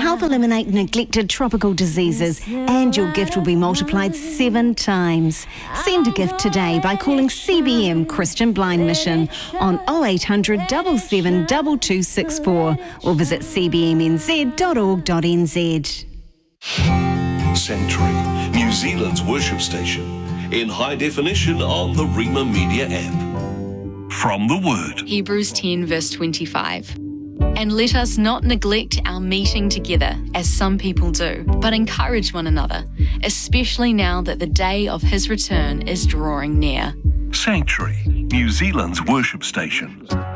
help eliminate neglected tropical diseases, and your gift will be multiplied 7 times. Send a gift today by calling CBM Christian Blind Mission on 0800 77 2264 or visit cbmnz.org.nz. Sanctuary, New Zealand's worship station, in high definition on the Rima Media app. From the Word. Hebrews 10 verse 25. And let us not neglect our meeting together, as some people do, but encourage one another, especially now that the day of his return is drawing near. Sanctuary, New Zealand's worship station.